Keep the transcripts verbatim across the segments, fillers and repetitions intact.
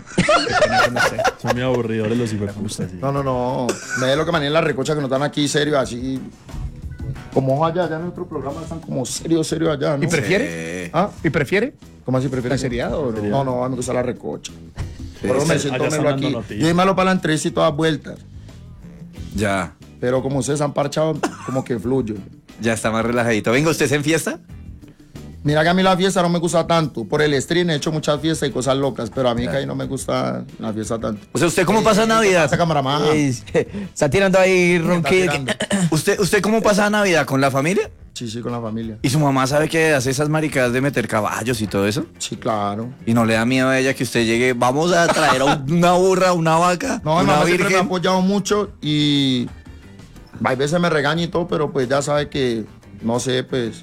Son muy aburridores los hijueputas. No, no, no. Me es lo que manejan la recocha que no están aquí serios, así. Como allá, allá en nuestro programa están como serios, serios allá, ¿no? ¿Y prefiere? Sí. ¿Ah? ¿Y prefiere? ¿Cómo así prefiere? ¿La seriedad o no? No, no, me gusta la recocha. Por eso Sí, me allá siento están melo dando aquí. noticias. Yo soy malo para la entrevista y todas vueltas. Ya, Pero como ustedes han parchado, como que fluyo. ya está más relajadito. Venga, ¿usted es en fiesta? Mira que a mí la fiesta no me gusta tanto. Por el stream he hecho muchas fiestas y cosas locas, pero a mí que ahí no me gusta la fiesta tanto. O sea, ¿usted cómo pasa Navidad? Esa camaraman. Ey, está tirando ahí Está ronquido. tirando. ¿Usted, ¿Usted cómo pasa Navidad? ¿Con la familia? Sí, sí, con la familia. ¿Y su mamá sabe que hace esas maricadas de meter caballos y todo eso? Sí, claro. ¿Y no le da miedo a ella que usted llegue, vamos a traer a una burra, una vaca, No, mi una mamá siempre me ha virgen? apoyado mucho y a veces me regaña y todo, pero pues ya sabe que, no sé, pues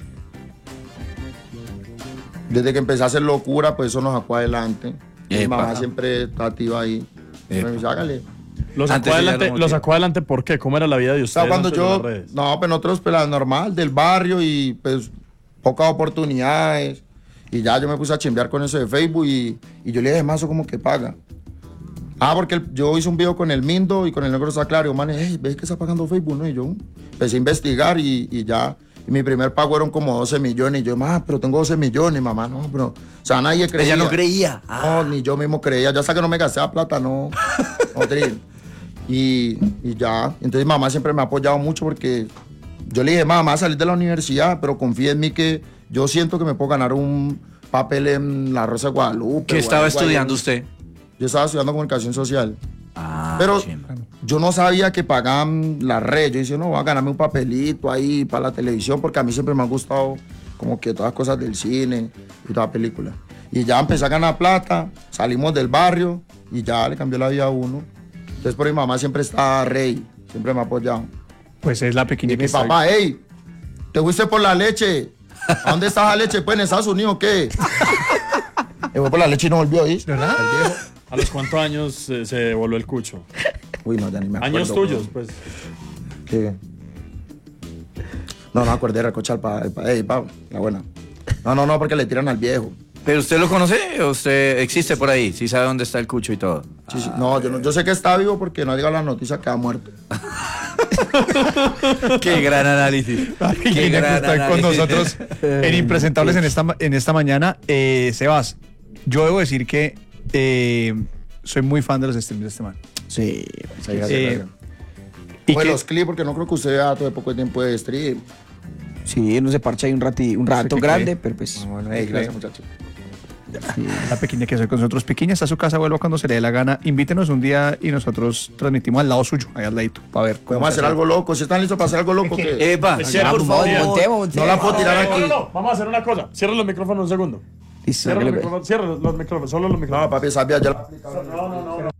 desde que empecé a hacer locura, pues eso nos sacó adelante. Y mi Epa. mamá siempre está activa ahí. Me dice, hágale. Lo sacó, Antes ella adelante, no lo motiva. sacó adelante, ¿por qué? ¿Cómo era la vida de O ustedes? sea, cuando antes de yo, las redes? no, pues nosotros, pues la normal, del barrio y pues pocas oportunidades. Y ya yo me puse a chimbear con eso de Facebook y, y yo le dije, mazo, como que paga. Ah, porque el- yo hice un video con el Mindo y con el Negro Saclario, man, hey, ¿ves que está pagando Facebook? ¿No? Y yo empecé a investigar y, y ya. Y mi primer pago eran como doce millones. Y yo, mamá, pero tengo doce millones, mamá, no, pero. O sea, nadie creía. Ella no creía. No, ni yo mismo creía. Ya hasta que no me gasté la plata, no. no tri- y, y ya. Entonces, mamá siempre me ha apoyado mucho porque yo le dije, mamá, salir de la universidad, pero confía en mí que yo siento que me puedo ganar un papel en la Rosa de Guadalupe. ¿Qué o estaba algo ahí. estudiando usted? Yo estaba estudiando comunicación social. Ah, Pero chimba. yo no sabía que pagaban la red. Yo decía, no, voy a ganarme un papelito ahí para la televisión, porque a mí siempre me han gustado como que todas las cosas del cine y toda película. Y ya empecé a ganar plata, salimos del barrio y ya le cambió la vida a uno. Entonces por mi mamá siempre está rey, siempre me ha apoyado. Pues es la pequeña Y que mi está. papá, hey, ¿te fuiste por la leche? ¿A dónde está la leche? Pues en Estados Unidos, o ¿qué? Me fue por la leche y no volvió, ¿sí? ¿Verdad? El viejo. ¿A los cuántos años eh, se volvió el cucho? Uy, no, ya ni me acuerdo. Años tuyos, weón. pues. ¿Qué? No, no me acordé de recochar para el pa, ey, pa, la buena. No, no, no, porque le tiran al viejo. ¿Pero usted lo conoce o usted existe por ahí? ¿Sí sabe dónde está el cucho y todo? Sí, sí. No, yo, no, yo sé que está vivo porque no ha llegado la noticia que ha muerto. Qué gran análisis. La Qué pequeña que gran está con análisis. nosotros en Impresentables en esta, ma- en esta mañana. Eh, Sebas, yo debo decir que eh, soy muy fan de los streams de este man. Sí, sí, gracias, Eh, gracias. Y Oye, que, los clips, porque no creo que usted vea todo de poco tiempo de stream. Sí, no se parcha ahí un, rati, un rato qué grande, cree? pero pues. Ah, bueno, ey, gracias, muchachos. la pequeña que soy con nosotros. Pequeña está a su casa, vuelva cuando se le dé la gana. Invítenos un día y nosotros transmitimos al lado suyo, ahí al ladito, para ver cómo Podemos se hacer hace. algo loco. Si están listos para hacer algo loco, que Epa, Cierra, por por favor. favor. Montemos, montemos. no la puedo tirar No, aquí. no, no, vamos a hacer una cosa. Cierra los micrófonos un segundo. Listo, Cierra los hágale, pues. micrófonos, cierra los micrófonos, solo los micrófonos. No, papi, sabía ya la No, no, no.